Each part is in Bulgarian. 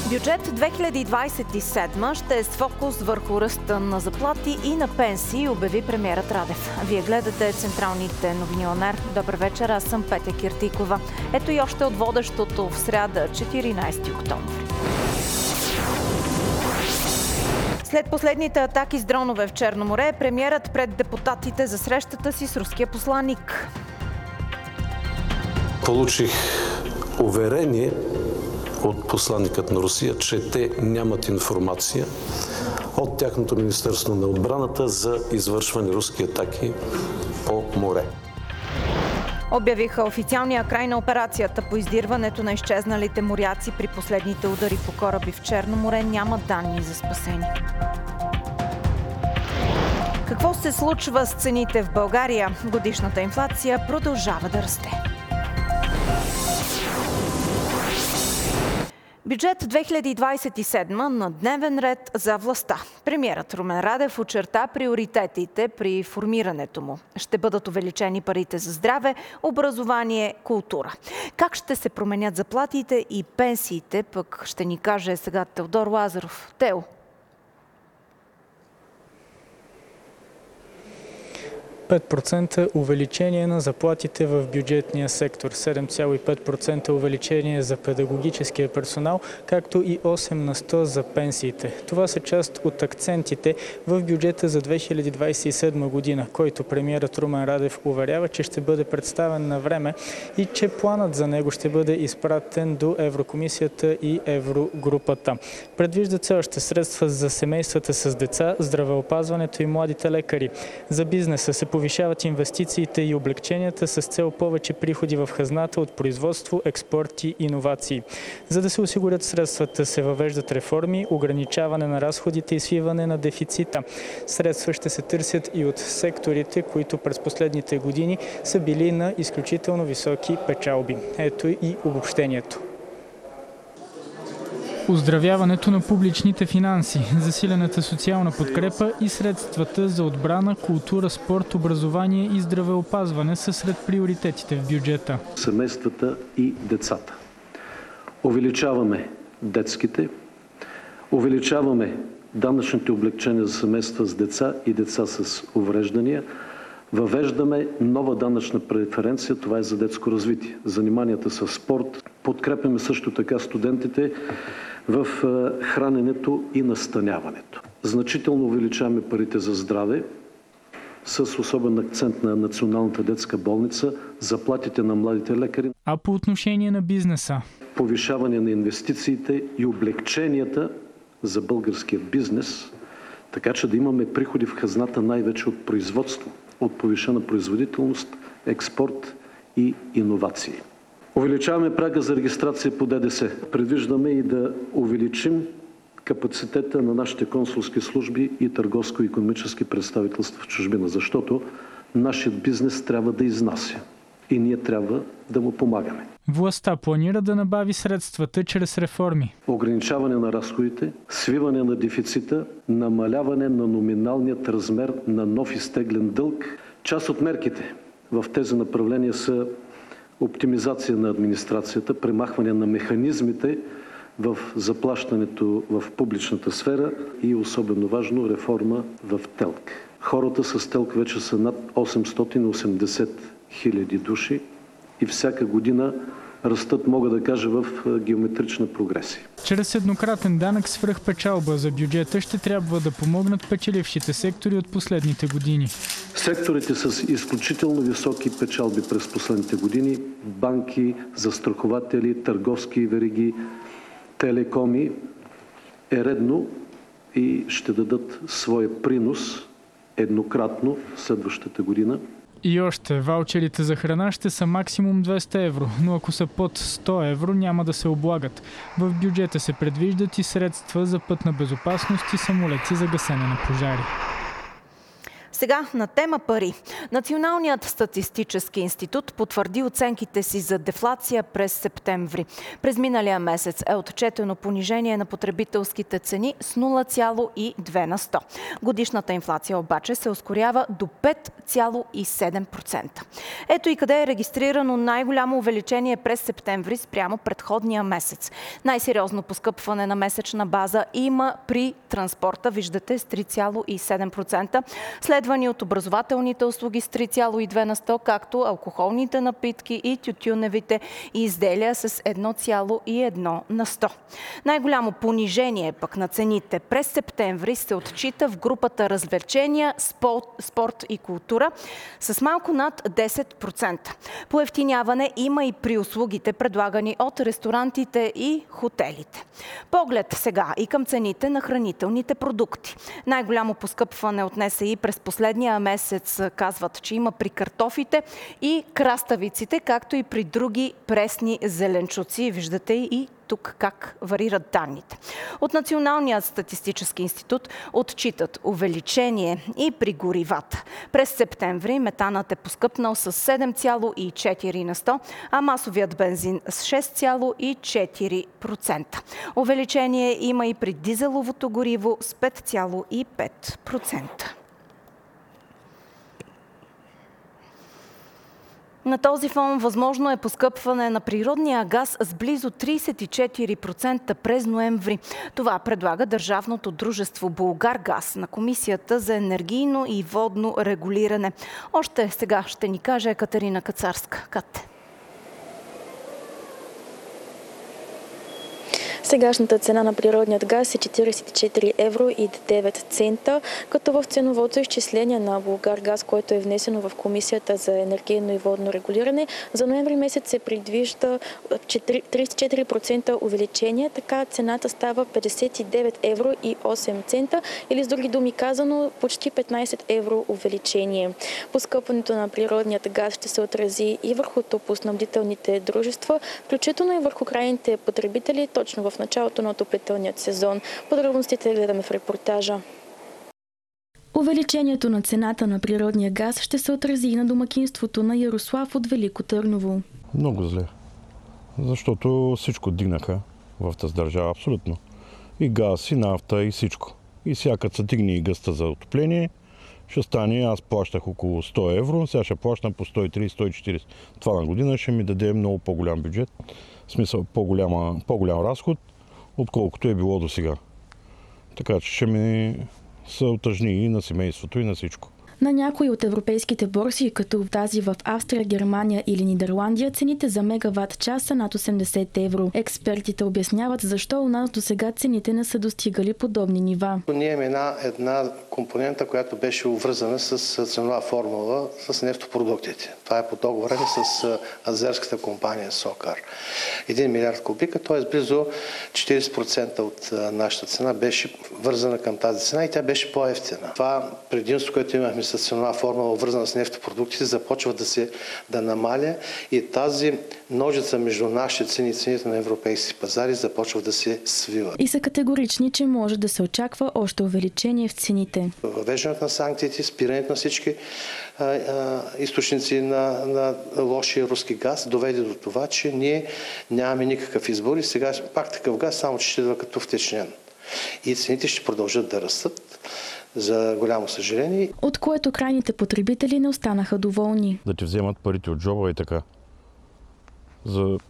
Бюджет 2027 ще е с фокус върху ръста на заплати и на пенсии, обяви премиерът Радев. Вие гледате централните новини ОНЕР. Добър вечер, аз съм Петя Киртикова. Ето и още от водещото в сряда, 14 октомври. След последните атаки с дронове в Черно море, премиерът пред депутатите за срещата си с руския посланик. Получих уверение от посланикът на Русия, че те нямат информация от тяхното Министерство на отбраната за извършване руски атаки по море. Обявиха официалния край на операцията по издирването на изчезналите моряци при последните удари по кораби в Черно море. Няма данни за спасени. Какво се случва с цените в България? Годишната инфлация продължава да расте. Бюджет 2027 на дневен ред за властта. Премиерът Румен Радев очерта приоритетите при формирането му. Ще бъдат увеличени парите за здраве, образование, култура. Как ще се променят заплатите и пенсиите, пък ще ни каже сега Теодор Лазаров. Тео. %5 увеличение на заплатите в бюджетния сектор, 7,5% увеличение за педагогическия персонал, както и 8% за пенсиите. Това са част от акцентите в бюджета за 2027 година, който премиерът Румен Радев уверява, че ще бъде представен на време и че планът за него ще бъде изпратен до Еврокомисията и Еврогрупата. Предвиждат се още средства за семействата с деца, здравеопазването и младите лекари. За бизнеса се повишават инвестициите и облекченията с цел повече приходи в хазната от производство, експорт и иновации. За да се осигурят средствата, се въвеждат реформи, ограничаване на разходите и свиване на дефицита. Средства ще се търсят и от секторите, които през последните години са били на изключително високи печалби. Ето и обобщението. Оздравяването на публичните финанси, засилената социална подкрепа и средствата за отбрана, култура, спорт, образование и здравеопазване са сред приоритетите в бюджета. Семействата и децата. Увеличаваме детските, увеличаваме данъчните облекчения за семейства с деца и деца с увреждания. Въвеждаме нова данъчна преференция, това е за детско развитие. Заниманията с спорт. Подкрепяме също така студентите в храненето и настаняването. Значително увеличаваме парите за здраве, с особен акцент на Националната детска болница, заплатите на младите лекари. А по отношение на бизнеса? Повишаване на инвестициите и облекченията за българския бизнес, така че да имаме приходи в хазната най-вече от производство, от повишена производителност, експорт и иновации. Увеличаваме прага за регистрация по ДДС. Предвиждаме и да увеличим капацитета на нашите консулски служби и търговско-икономически представителства в чужбина, защото нашият бизнес трябва да изнася и ние трябва да му помагаме. Властта планира да набави средствата чрез реформи. Ограничаване на разходите, свиване на дефицита, намаляване на номиналният размер на нов изтеглен дълг. Част от мерките в тези направления са оптимизация на администрацията, премахване на механизмите в заплащането в публичната сфера и особено важно реформа в ТЕЛК. Хората с ТЕЛК вече са над 880 000 души и всяка година растат, мога да кажа, в геометрична прогресия. Чрез еднократен данък свръхпечалба за бюджета ще трябва да помогнат печелившите сектори от последните години. Секторите с изключително високи печалби през последните години, банки, застрахователи, търговски вериги, телекоми, е редно и ще дадат своя принос еднократно следващата година. И още, ваучерите за храна ще са максимум 200 евро, но ако са под 100 евро няма да се облагат. В бюджета се предвиждат и средства за пътна безопасност и самолети за гасене на пожари. Сега на тема пари. Националният статистически институт потвърди оценките си за дефлация през септември. През миналия месец е отчетено понижение на потребителските цени с 0,2 на 100. Годишната инфлация обаче се ускорява до 5,7%. Ето и къде е регистрирано най-голямо увеличение през септември спрямо предходния месец. Най-сериозно поскъпване на месечна база има при транспорта, виждате, с 3,7%, следвани от образователните услуги с 3,2 на 100, както алкохолните напитки и тютюневите изделия с 1,1 на 100. Най-голямо понижение пък на цените през септември се отчита в групата развлечения, спорт и култура с малко над 10%. Поевтиняване има и при услугите, предлагани от ресторантите и хотелите. Поглед сега и към цените на хранителните продукти. Най-голямо поскъпване отнесе и през последния месец, казват, че има при картофите и краставиците, както и при други пресни зеленчуци. Виждате и тук как варират данните. От Националният статистически институт отчитат увеличение и при горивата. През септември метанът е поскъпнал с 7,4 на 100, а масовият бензин с 6,4%. Увеличение има и при дизеловото гориво с 5,5%. На този фон възможно е поскъпване на природния газ с близо 34% през ноември. Това предлага Държавното дружество Булгаргаз на Комисията за енергийно и водно регулиране. Още сега ще ни каже Екатерина Кацарска. Кате. Сегашната цена на природният газ е 44 евро и 9 цента, като в ценовото изчисление на Булгаргаз, което е внесено в Комисията за енергийно и водно регулиране, за ноември месец се предвижда 34% увеличение, така цената става 59 евро и 8 цента, или с други думи казано почти 15 евро увеличение. Поскъпването на природният газ ще се отрази и върху топлоснабдителните дружества, включително и върху крайните потребители, точно в началото на отоплителният сезон. Подробностите гледаме в репортажа. Увеличението на цената на природния газ ще се отрази и на домакинството на Ярослав от Велико Търново. Много зле, защото всичко дигнаха в тази държава, абсолютно. И газ, и нафта, и всичко. И сега като се дигне и гъста за отопление, ще стане, аз плащах около 100 евро, сега ще плащам по 130-140. Това на година ще ми даде много по-голям бюджет, в смисъл по-голям разход, отколкото е било до сега. Така че ще ми се отъжни и на семейството, и на всичко. На някои от европейските борси, като тази в Австрия, Германия или Нидерландия, цените за мегаватт час са над 80 евро. Експертите обясняват защо у нас досега цените не са достигали подобни нива. Ние имаме една компонента, която беше увързана с ценова формула с нефтопродуктите. Това е по договора с азерската компания Сокар. 1 милиард кубика, т.е. близо 40% от нашата цена беше вързана към тази цена и тя беше по-евтина. Това предимство, което имахме с ценова формула, вързана с нефтопродуктите, започва да намаля и тази ножица между нашите цени и цените на европейски пазари започва да се свива. И са категорични, че може да се очаква още увеличение в цените. Въвеждането на санкциите, спирането на всички източници на лошия руски газ доведе до това, че ние нямаме никакъв избор и сега пак такъв газ, само че ще идва като втечнен. И цените ще продължат да растат, за голямо съжаление. От което крайните потребители не останаха доволни. Да ти вземат парите от джоба и така. За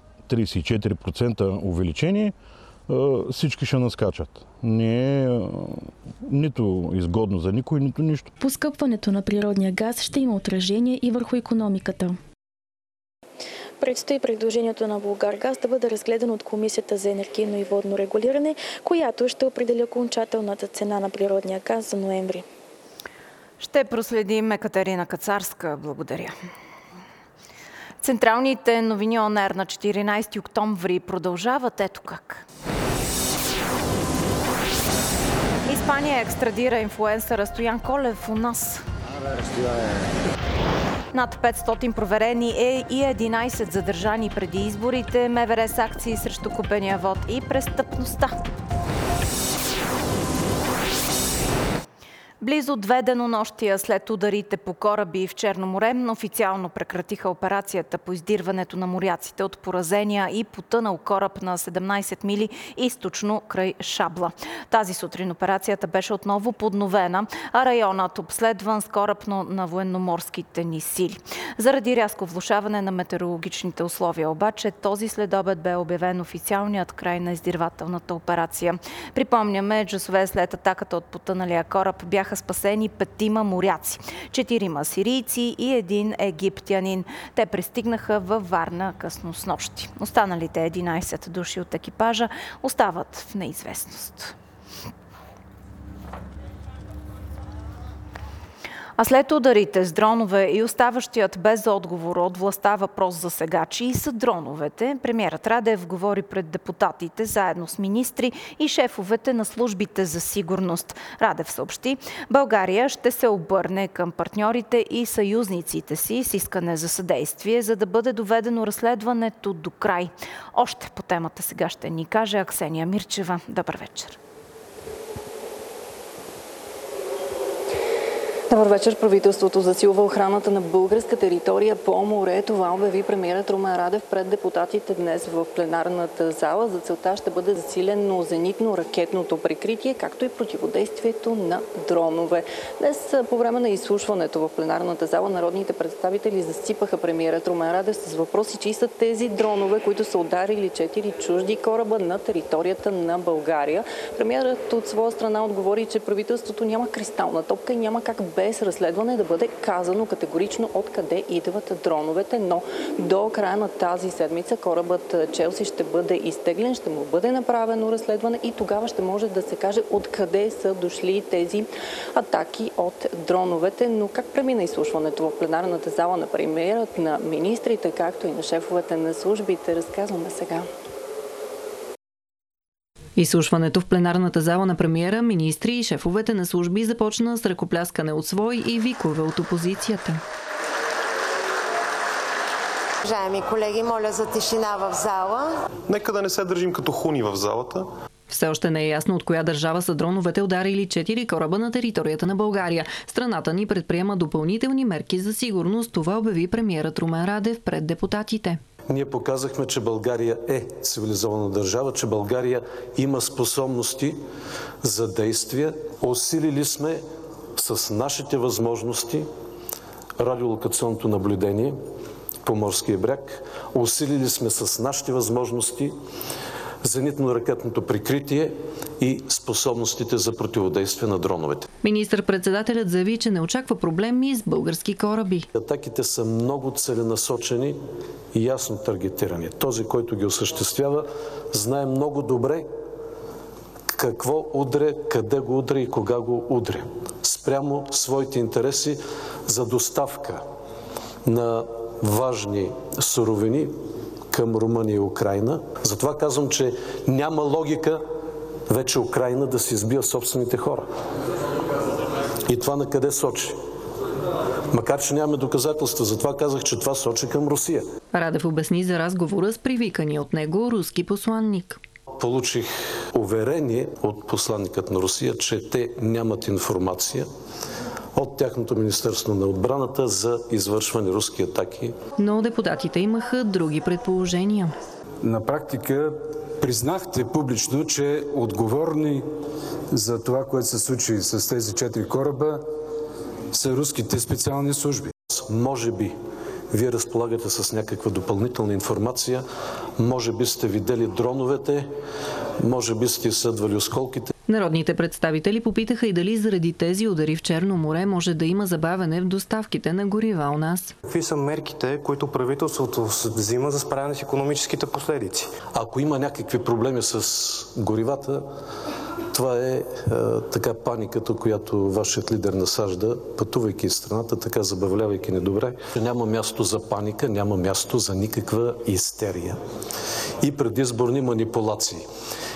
34% увеличение всички ще наскачат. Не е нито изгодно за никой, нито нищо. Поскъпването на природния газ ще има отражение и върху икономиката. Предстои предложението на Булгаргаз да бъде разгледано от Комисията за енергийно и водно регулиране, която ще определи окончателната цена на природния газ за ноември. Ще проследим Екатерина Кацарска. Благодаря. Централните новини ОНР на 14 октомври продължават ето как. Испания екстрадира инфлуенсъра Стоян Колев у нас. Над 500 проверени и 11 задържани преди изборите, МВР с акции срещу купения вод и престъпността. Близо 2 денонощия след ударите по кораби в Черно море официално прекратиха операцията по издирването на моряците от поразения и потънал кораб на 17 мили източно край Шабла. Тази сутрин операцията беше отново подновена, а районът обследван с кораб на военноморските ни сили. Заради рязко влошаване на метеорологичните условия обаче, този следобед бе обявен официалният край на издирвателната операция. Припомняме, часове след атаката от потъналия кораб бяха спасени 5 моряци, 4 сирийци и 1 египтянин. Те пристигнаха във Варна късно снощи. Останалите 11 души от екипажа остават в неизвестност. А след ударите с дронове и оставащият без отговор от властта въпрос за сега, чии са дроновете, премиерът Радев говори пред депутатите заедно с министри и шефовете на службите за сигурност. Радев съобщи, България ще се обърне към партньорите и съюзниците си с искане за съдействие, за да бъде доведено разследването до край. Още по темата сега ще ни каже Аксения Мирчева. Добър вечер. Добър вечер. Правителството засилва охраната на българска територия по море. Това обяви премиерът Румен Радев пред депутатите днес в пленарната зала. За целта ще бъде засилено зенитно-ракетното прикритие, както и противодействието на дронове. Днес по време на изслушването в пленарната зала народните представители засипаха премиерът Румен Радев с въпроси, чии са тези дронове, които са ударили 4 чужди кораба на територията на България. Премиерът от своя страна отговори, че правителството няма кристална топка и няма как без разследване да бъде казано категорично откъде идват дроновете, но до края на тази седмица корабът Челси ще бъде изтеглен, ще му бъде направено разследване и тогава ще може да се каже откъде са дошли тези атаки от дроновете. Но как премина изслушването в пленарната зала на премиерът, на министрите, както и на шефовете на службите, разказваме сега. Изслушването в пленарната зала на премиера, министри и шефовете на служби започна с ръкопляскане от свои и викове от опозицията. Уважаеми колеги, моля за тишина в зала. Нека да не се държим като хуни в залата. Все още не е ясно от коя държава са дроновете ударили 4 кораба на територията на България. Страната ни предприема допълнителни мерки за сигурност. Това обяви премиерът Румен Радев пред депутатите. Ние показахме, че България е цивилизована държава, че България има способности за действие. Усилили сме с нашите възможности радиолокационното наблюдение по морския бряг. Усилили сме с нашите възможности зенитно-ракетното прикритие и способностите за противодействие на дроновете. Министър-председателят заяви, че не очаква проблеми с български кораби. Атаките са много целенасочени и ясно таргетирани. Този, който ги осъществява, знае много добре какво удря, къде го удря и кога го удря. Спрямо своите интереси за доставка на важни суровини към Румъния и Украйна. Затова казвам, че няма логика вече Украйна да си избива собствените хора. И това на къде сочи? Макар че нямаме доказателства, затова казах, че това сочи към Русия. Радев обясни за разговора с привикания от него руски посланник. Получих уверение от посланникът на Русия, че те нямат информация от тяхното Министерство на отбраната за извършване руски атаки. Но депутатите имаха други предположения. На практика признахте публично, че отговорни за това, което се случи с тези 4 кораба, са руските специални служби. Може би вие разполагате с някаква допълнителна информация, може би сте видели дроновете, може би сте изследвали осколките. Народните представители попитаха и дали заради тези удари в Черно море може да има забавяне в доставките на горива у нас. Какви са мерките, които правителството взима за справяне с икономическите последици? Ако има някакви проблеми с горивата, това е така паниката, която вашият лидер насажда, пътувайки из страната, така забавлявайки недобре. Няма място за паника, няма място за никаква истерия и предизборни манипулации.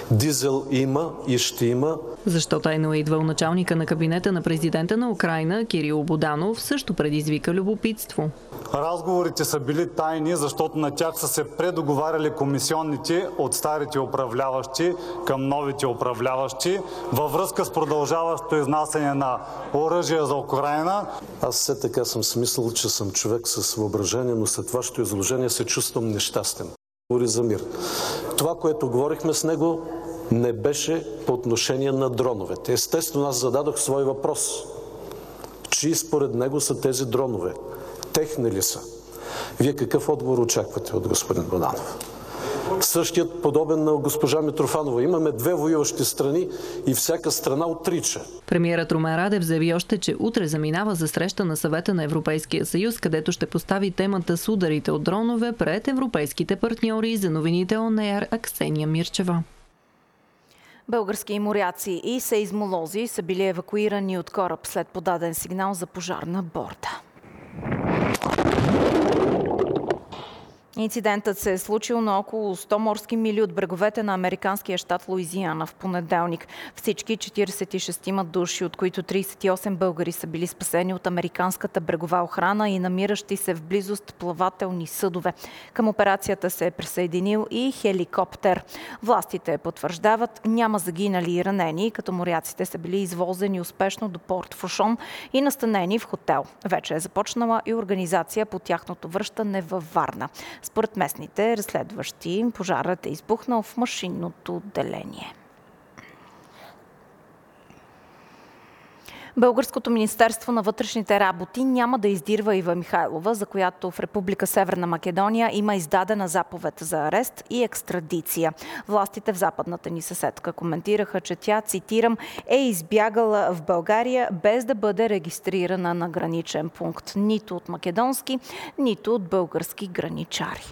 Дизел има и ще има. Защо тайно е идвал началника на кабинета на президента на Украйна Кирил Буданов, също предизвика любопитство. Разговорите са били тайни, защото на тях са се предоговаряли комисионните от старите управляващи към новите управляващи във връзка с продължаващото изнасяне на оръжие за Украйна. Аз все така съм смислил, че съм човек с въображение, но след вашето изложение се чувствам нещастен. Говори за мир. Това, което говорихме с него, не беше по отношение на дроновете. Естествено, аз зададох свой въпрос. Чии според него са тези дронове? Техни ли са? Вие какъв отговор очаквате от господин Буданов? Същият подобен на госпожа Митрофанова. Имаме две воюващи страни и всяка страна отрича. Премиерът Румен Радев заяви още, че утре заминава за среща на Съвета на Европейския съюз, където ще постави темата с ударите от дронове пред европейските партньори. За новините ОНР Аксения Мирчева. Български моряци и сейзмолози са били евакуирани от кораб след подаден сигнал за пожар на борда. Инцидентът се е случил на около 100 морски мили от бреговете на американския щат Луизиана в понеделник. Всички 46 души, от които 38 българи, са били спасени от американската брегова охрана и намиращи се в близост плавателни съдове. Към операцията се е присъединил и хеликоптер. Властите потвърждават, няма загинали и ранени, като моряците са били извозени успешно до Порт Фушон и настанени в хотел. Вече е започнала и организация по тяхното връщане във Варна. Според местните разследващи, пожарът е избухнал в машинното отделение. Българското министерство на вътрешните работи няма да издирва Ива Михайлова, за която в Република Северна Македония има издадена заповед за арест и екстрадиция. Властите в западната ни съседка коментираха, че тя, цитирам, е избягала в България без да бъде регистрирана на граничен пункт нито от македонски, нито от български граничари.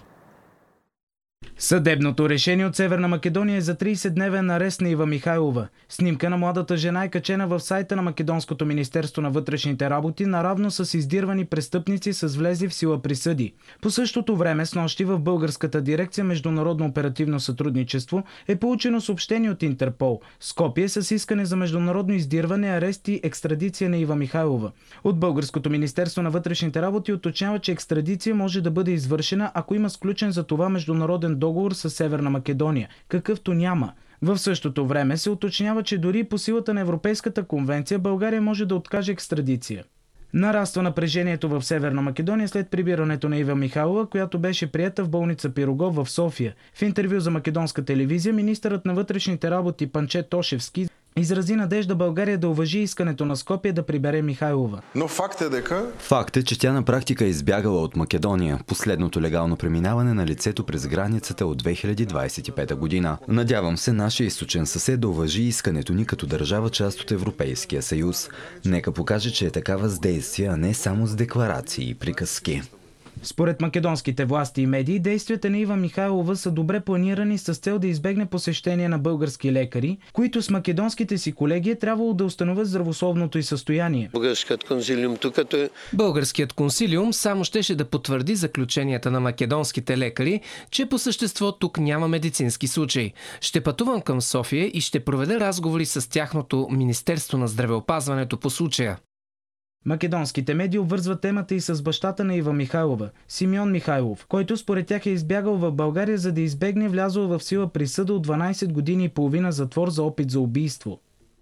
Съдебното решение от Северна Македония е за 30-дневен арест на Ива Михайлова. Снимка на младата жена е качена в сайта на Македонското министерство на вътрешните работи, наравно с издирвани престъпници с влезли в сила присъди. По същото време, снощи в Българската дирекция Международно оперативно сътрудничество е получено съобщение от Интерпол. Скопие с искане за международно издирване, арест и екстрадиция на Ива Михайлова. От Българското министерство на вътрешните работи уточнява, че екстрадиция може да бъде извършена, ако има сключен за това международен договор с Северна Македония, какъвто няма. В същото време се уточнява, че дори по силата на Европейската конвенция България може да откаже екстрадиция. Нараства напрежението в Северна Македония след прибирането на Ива Михайлова, която беше приета в болница Пирогов в София. В интервю за македонска телевизия министърът на вътрешните работи Панче Тошевски изрази надежда България да уважи искането на Скопие да прибере Михайлова. Но факт е, че тя на практика е избягала от Македония. Последното легално преминаване на лицето през границата от 2025 година. Надявам се нашия източен съсед да уважи искането ни като държава част от Европейския съюз. Нека покаже, че е такава с действия, а не само с декларации и приказки. Според македонските власти и медии, действията на Ива Михайлова са добре планирани с цел да избегне посещение на български лекари, които с македонските си колеги е трябвало да установят здравословното й състояние. Българският консилиум само щеше да потвърди заключенията на македонските лекари, че по същество тук няма медицински случай. Ще пътувам към София и ще проведа разговори с тяхното Министерство на здравеопазването по случая. Македонските медии обвързват темата и с бащата на Ива Михайлова, Симеон Михайлов, който според тях е избягал в България, за да избегне влязъл в сила присъда от 12 години и половина затвор за опит за убийство.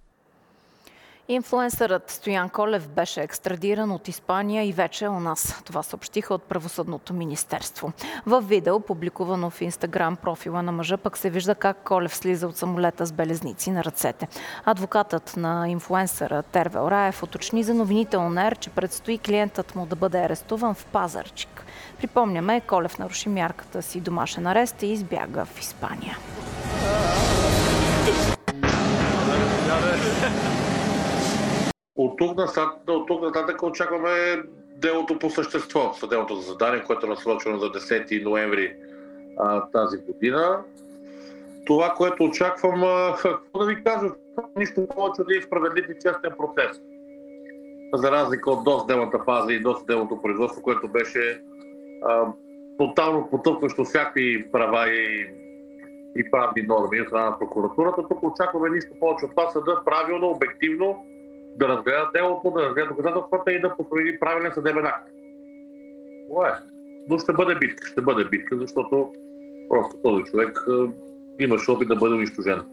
Инфлуенсърът Стоян Колев беше екстрадиран от Испания и вече е у нас. Това съобщиха от Правосъдното министерство. В видео, публикувано в Инстаграм профила на мъжа, пък се вижда как Колев слиза от самолета с белезници на ръцете. Адвокатът на инфлуенсъра Тервел Раев уточни за новините ОНР, че предстои клиентът му да бъде арестуван в Пазарджик. Припомняме, Колев наруши мярката си домашен арест и избяга в Испания. От тук нататък очакваме делото по същество, съдебното заседание, което е насрочено за 10 ноември тази година. Това, което очаквам, какво да ви кажа, нищо повече от един справедлив и честен процес. За разлика от досъдебната фаза и досъдебното производство, което беше тотално потъпващо всякакви права и и правни норми от страна на прокуратурата. Тук очакваме нищо повече от това съда правилно, обективно да разгледа делото, да разгледа доказателствата и да постанови правилен съдебен акт. Това е. Но ще бъде битка, защото просто този човек имаше опит да бъде унищожен.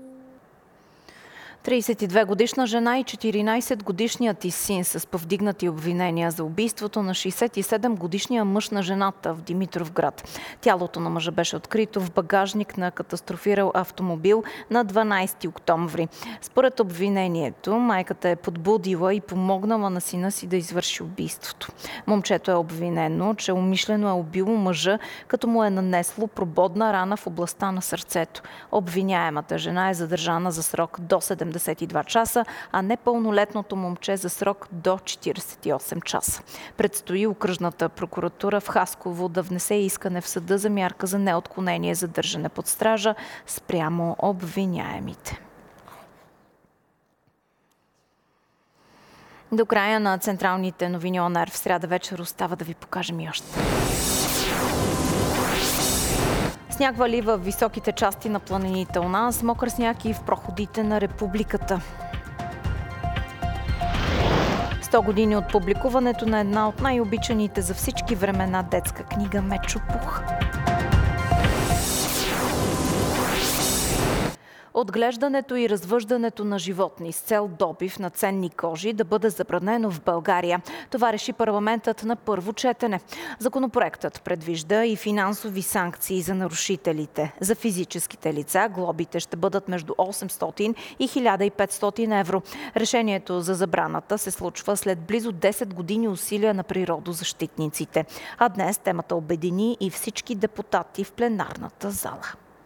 32-годишна жена и 14-годишният й син с повдигнати обвинения за убийството на 67-годишния мъж на жената в Димитровград. Тялото на мъжа беше открито в багажник на катастрофирал автомобил на 12 октомври. Според обвинението, майката е подбудила и помогнала на сина си да извърши убийството. Момчето е обвинено, че умишлено е убило мъжа, като му е нанесло прободна рана в областта на сърцето. Обвиняемата жена е задържана за срок до 72 часа, а непълнолетното момче за срок до 48 часа. Предстои окръжната прокуратура в Хасково да внесе искане в съда за мярка за неотклонение за държане под стража спрямо обвиняемите. До края на централните новини ОНР в сряда вечер остава да ви покажем и още. Сняг вали в високите части на планините у нас, мокър сняг и в проходите на републиката. 100 години от публикуването на една от най-обичаните за всички времена детска книга Мечо Пух. Отглеждането и развъждането на животни с цел добив на ценни кожи да бъде забранено в България. Това реши парламентът на първо четене. Законопроектът предвижда и финансови санкции за нарушителите. За физическите лица глобите ще бъдат между 800 и 1500 евро. Решението за забраната се случва след близо 10 години усилия на природозащитниците. А днес темата обедини и всички депутати в пленарната зала.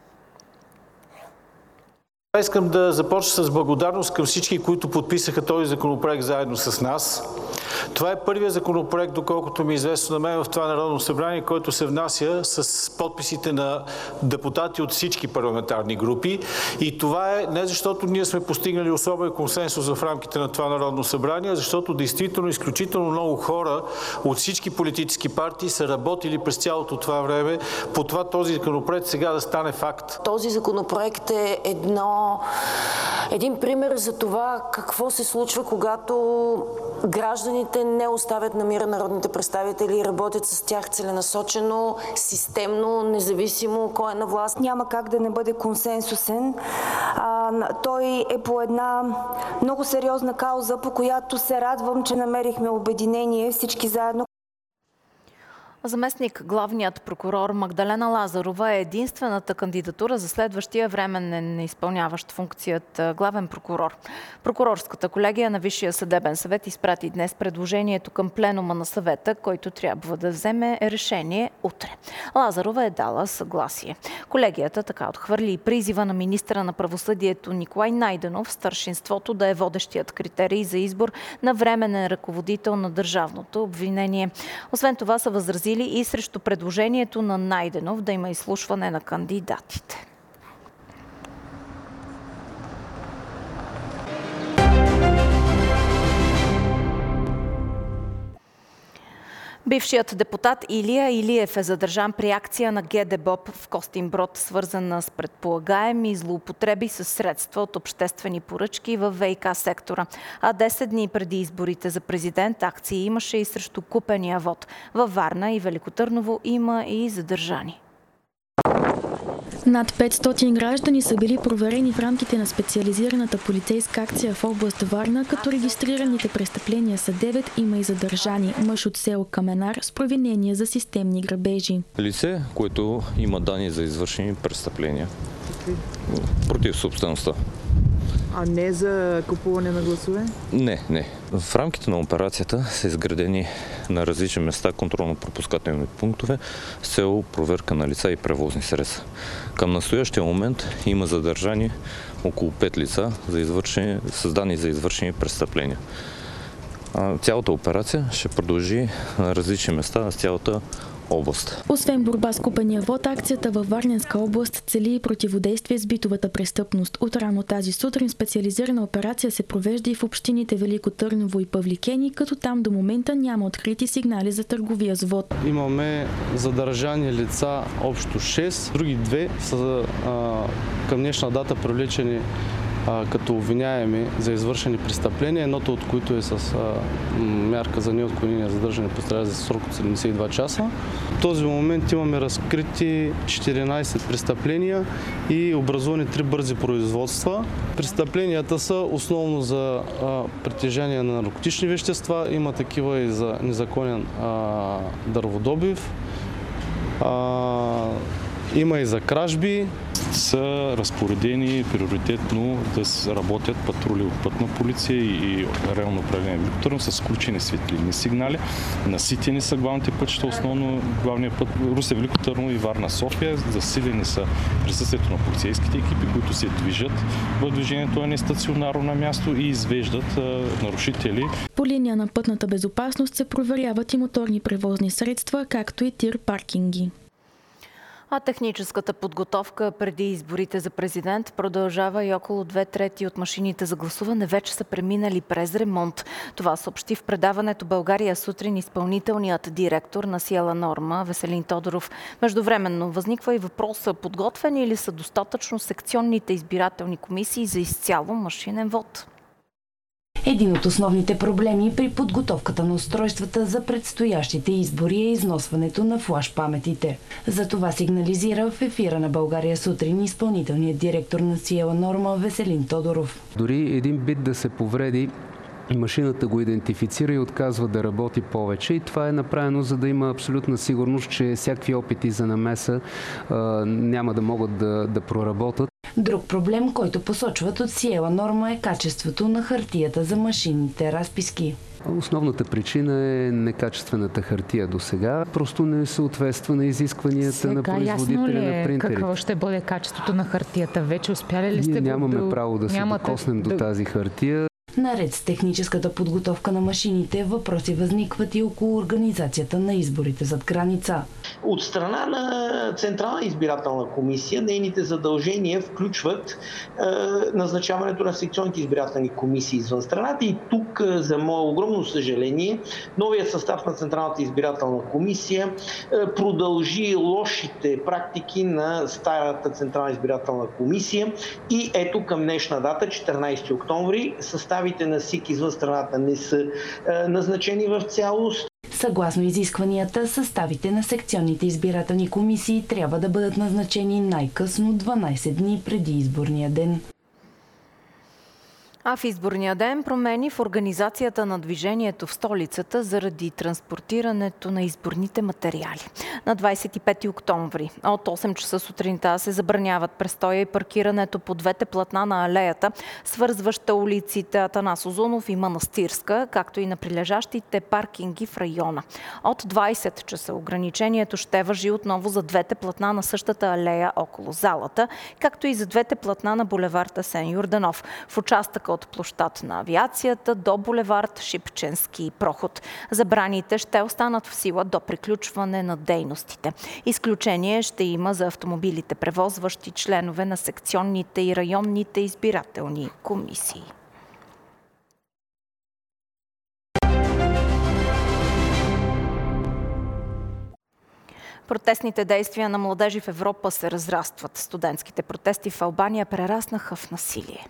Искам да започна с благодарност към всички, които подписаха този законопроект заедно с нас. Това е първият законопроект, доколкото ми е известно на мен в това Народно събрание, който се внася с подписите на депутати от всички парламентарни групи. И това е не защото ние сме постигнали особен консенсус в рамките на това Народно събрание, а защото действително изключително много хора от всички политически партии са работили през цялото това време по това този законопроект сега да стане факт. Този законопроект е един пример за това какво се случва, когато гражданите не оставят на мира народните представители и работят с тях целенасочено, системно, независимо кой е на власт. Няма как да не бъде консенсусен. Той е по една много сериозна кауза, по която се радвам, че намерихме обединение всички заедно. Заместник главният прокурор Магдалена Лазарова е единствената кандидатура за следващия временен изпълняващ функцията главен прокурор. Прокурорската колегия на Висшия съдебен съвет изпрати днес предложението към пленума на съвета, който трябва да вземе решение утре. Лазарова е дала съгласие. Колегията така отхвърли и призива на министъра на правосъдието Николай Найденов старшинството да е водещият критерий за избор на временен ръководител на държавното обвинение. Освен това са възразили и срещу предложението на Найденов да има изслушване на кандидатите. Бившият депутат Илия Илиев е задържан при акция на ГДБОП в Костинброд, свързана с предполагаеми злоупотреби с средства от обществени поръчки във ВиК сектора. А 10 дни преди изборите за президент акции имаше и срещу купения вот. Във Варна и Велико Търново има и задържани. Над 500 граждани са били проверени в рамките на специализираната полицейска акция в област Варна, като регистрираните престъпления са 9, има и задържани. Мъж от село Каменар с провинения за системни грабежи. Лице, което има данни за извършени престъпления против собствеността. А не за купуване на гласове? Не. В рамките на операцията са изградени на различни места контролно-пропускателни пунктове с цел проверка на лица и превозни средства. Към настоящия момент има задържани около 5 лица с данни за извършени престъпления. Цялата операция ще продължи на различни места с цялата област. Освен борба с купения вод, акцията във Варненска област цели и противодействие с битовата престъпност. От рано тази сутрин специализирана операция се провежда и в общините Велико Търново и Павликени, като там до момента няма открити сигнали за търговия с вод. Имаме задържани лица общо 6, други 2 са към днешна дата привлечени като обвиняеми за извършени престъпления, едното от които е с мярка за неотклонение задържане по стража за срок от 72 часа. В този момент имаме разкрити 14 престъпления и образувани 3 бързи производства. Престъпленията са основно за притежание на наркотични вещества, има такива и за незаконен дърводобив, има и за кражби. Са разпоредени приоритетно да работят патрули от пътна полиция и районно управление Велико Търново с включени светлинни сигнали. Наситени са главните пътища, основно главният път Русе, Велико Търново и Варна, София. Засилени са присъствието на полицейските екипи, които се движат в движението, а не стационарно на място и извеждат нарушители. По линия на пътната безопасност се проверяват и моторни превозни средства, както и тир паркинги. А техническата подготовка преди изборите за президент продължава и около 2/3 от машините за гласуване вече са преминали през ремонт. Това съобщи в предаването България сутрин изпълнителният директор на Сиела Норма Веселин Тодоров. Междувременно възниква и въпроса: подготвени ли са достатъчно секционните избирателни комисии за изцяло машинен вод? Един от основните проблеми при подготовката на устройствата за предстоящите избори е износването на флаш паметите. За това сигнализира в ефира на България сутрин изпълнителният директор на Сиела Норма Веселин Тодоров. Дори един бит да се повреди, машината го идентифицира и отказва да работи повече. И това е направено, за да има абсолютна сигурност, че всякакви опити за намеса няма да могат да проработят. Друг проблем, който посочват от Сиела Норма, е качеството на хартията за машинните разписки. Основната причина е некачествената хартия до сега. Просто не съответства на изискванията на производителя на принтерите. Какво ще бъде качеството на хартията? Вече успяли ли сте? Ние нямаме право да се докоснем до тази хартия. Наред с техническата подготовка на машините, въпроси възникват и около организацията на изборите зад граница. От страна на Централна избирателна комисия, нейните задължения включват назначаването на секционните избирателни комисии извън страната и тук, за мое огромно съжаление, новият състав на Централната избирателна комисия продължи лошите практики на старата Централна избирателна комисия и ето към днешна дата, 14 октомври, съставите на СИК извън страната не са назначени в цялост. Съгласно изискванията, съставите на секционните избирателни комисии трябва да бъдат назначени най-късно 12 дни преди изборния ден. А в изборния ден промени в организацията на движението в столицата заради транспортирането на изборните материали. На 25 октомври от 8 часа сутринта се забраняват престоя и паркирането по двете платна на алеята, свързваща улиците Атанас Узунов и Манастирска, както и на прилежащите паркинги в района. От 20 часа ограничението ще важи отново за двете платна на същата алея около залата, както и за двете платна на булевард Асен Йорданов. В участъка от площад на авиацията до булевард Шипченски проход. Забраните ще останат в сила до приключване на дейностите. Изключение ще има за автомобилите, превозващи членове на секционните и районните избирателни комисии. Протестните действия на младежи в Европа се разрастват. Студентските протести в Албания прераснаха в насилие.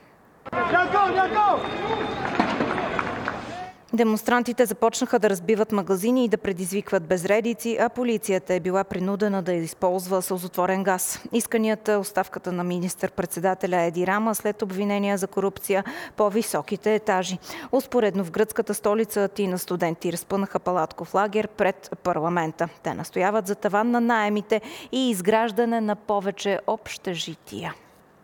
Демонстрантите започнаха да разбиват магазини и да предизвикват безредици, а полицията е била принудена да използва сълзотворен газ. Исканията оставката на министър-председателя Еди Рама след обвинения за корупция по високите етажи. Успоредно в гръцката столица Атина студенти разпънаха палатков лагер пред парламента. Те настояват за таван на наемите и изграждане на повече общежития.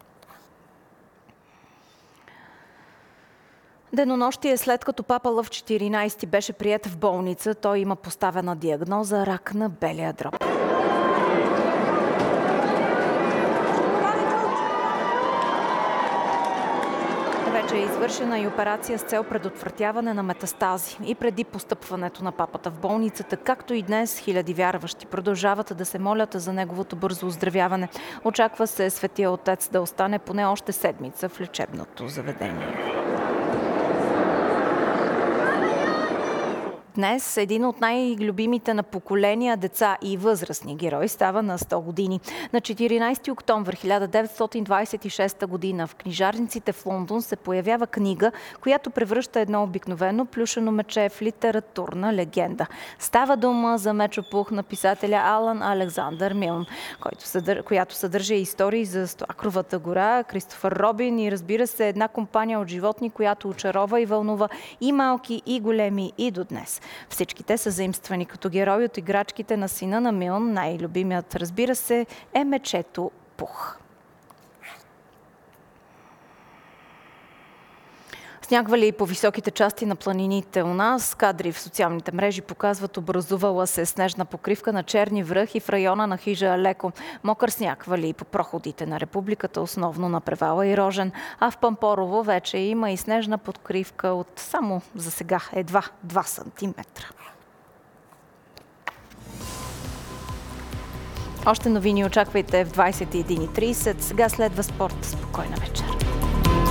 Денонощие след като папа Лъв 14 беше приет в болница, той има поставена диагноза рак на белия дроб. Вече е извършена и операция с цел предотвратяване на метастази. И преди постъпването на папата в болницата, както и днес, хиляди вярващи продължават да се молят за неговото бързо оздравяване. Очаква се Светия Отец да остане поне още седмица в лечебното заведение. Днес един от най-любимите на поколения деца и възрастни герой става на 100 години. На 14 октомври 1926 година в книжарниците в Лондон се появява книга, която превръща едно обикновено плюшено мече в литературна легенда. Става дума за Мечопух на писателя Алан Александър Милн, която съдържа истории за Стоакровата гора, Кристофър Робин и, разбира се, една компания от животни, която очарова и вълнува и малки, и големи, и до днес. Всички те са заимствани като герои от играчките на сина на Милн. Най-любимият, разбира се, е мечето Пух. Снягва ли по високите части на планините у нас? Кадри в социалните мрежи показват образувала се снежна покривка на Черни връх и в района на хижа Алеко. Мокър сняг вали по проходите на републиката, основно на Превала и Рожен, а в Пампорово вече има и снежна покривка от само за сега едва 2 сантиметра. Още новини очаквайте в 21:30. Сега следва спорт. Спокойна вечер.